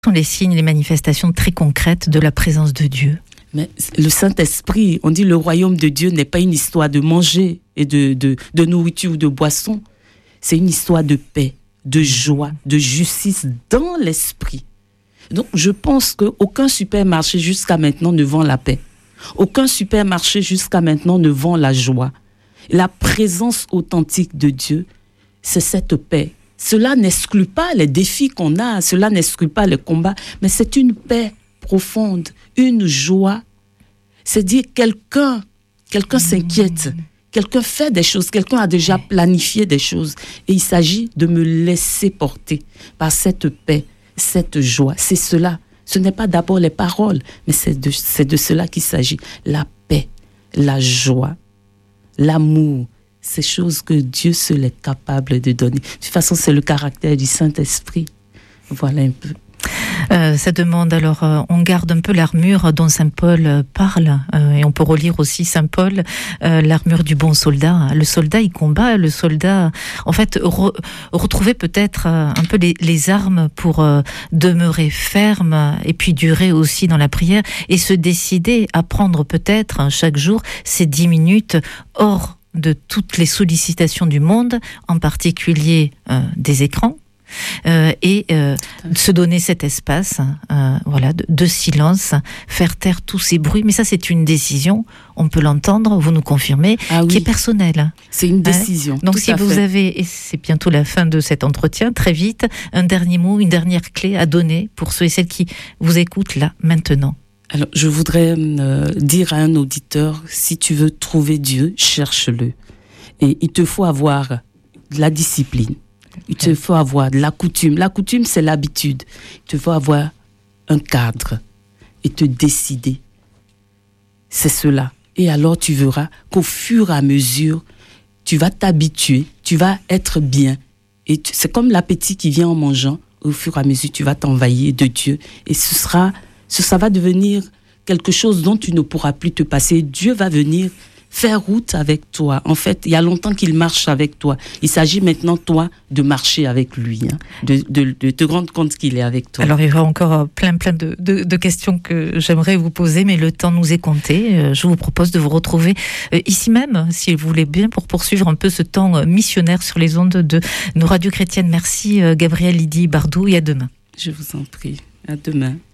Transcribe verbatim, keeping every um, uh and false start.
sont les signes, les manifestations très concrètes de la présence de Dieu? Mais le Saint-Esprit, on dit le royaume de Dieu n'est pas une histoire de manger et de, de, de nourriture ou de boisson. C'est une histoire de paix, de joie, de justice dans l'esprit. Donc je pense qu'aucun supermarché jusqu'à maintenant ne vend la paix. Aucun supermarché jusqu'à maintenant ne vend la joie. La présence authentique de Dieu, c'est cette paix. Cela n'exclut pas les défis qu'on a, cela n'exclut pas les combats, mais c'est une paix profonde, une joie. C'est-à-dire quelqu'un, quelqu'un s'inquiète, quelqu'un fait des choses, quelqu'un a déjà planifié des choses. Et il s'agit de me laisser porter par cette paix, cette joie. C'est cela. Ce n'est pas d'abord les paroles, mais c'est de, c'est de cela qu'il s'agit. La paix, la joie, l'amour. Ces choses que Dieu seul est capable de donner. De toute façon, c'est le caractère du Saint-Esprit. Voilà un peu. Euh, ça demande alors, euh, on garde un peu l'armure dont Saint Paul euh, parle, euh, et on peut relire aussi Saint Paul, euh, l'armure du bon soldat. Le soldat, il combat, le soldat, en fait, re, retrouver peut-être euh, un peu les, les armes pour euh, demeurer ferme et puis durer aussi dans la prière et se décider à prendre peut-être hein, chaque jour ces dix minutes hors de toutes les sollicitations du monde, en particulier euh, des écrans. Euh, et euh, se donner cet espace euh, voilà, de, de silence, faire taire tous ces bruits. Mais ça, c'est une décision, on peut l'entendre, vous nous confirmez, ah oui. qui est personnelle. C'est une décision. Hein Donc si vous fait. avez, et c'est bientôt la fin de cet entretien, très vite, un dernier mot, une dernière clé à donner pour ceux et celles qui vous écoutent là, maintenant. Alors, je voudrais euh, dire à un auditeur, si tu veux trouver Dieu, cherche-le. Et il te faut avoir de la discipline. Il te faut avoir de la coutume. La coutume, c'est l'habitude. Il te faut avoir un cadre et te décider. C'est cela. Et alors, tu verras qu'au fur et à mesure, tu vas t'habituer, tu vas être bien. Et tu, c'est comme l'appétit qui vient en mangeant. Au fur et à mesure, tu vas t'envahir de Dieu. Et ce sera, ce, ça va devenir quelque chose dont tu ne pourras plus te passer. Dieu va venir faire route avec toi. En fait, il y a longtemps qu'il marche avec toi. Il s'agit maintenant, toi, de marcher avec lui, hein, de, de, de te rendre compte qu'il est avec toi. Alors, il y aura encore plein, plein de, de, de questions que j'aimerais vous poser, mais le temps nous est compté. Je vous propose de vous retrouver ici même, si vous voulez bien, pour poursuivre un peu ce temps missionnaire sur les ondes de nos radios chrétiennes. Merci, Gabrielle Lydie Bardou, et à demain. Je vous en prie. À demain.